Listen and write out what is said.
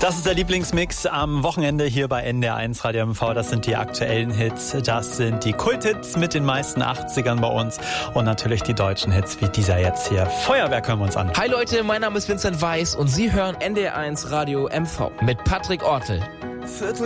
Das ist der Lieblingsmix am Wochenende hier bei NDR1 Radio MV. Das sind die aktuellen Hits, das sind die Kulthits mit den meisten 80ern bei uns und natürlich die deutschen Hits wie dieser jetzt hier. Feuerwerk hören wir uns an. Hi Leute, mein Name ist Vincent Weiss und Sie hören NDR1 Radio MV mit Patrick Ortel.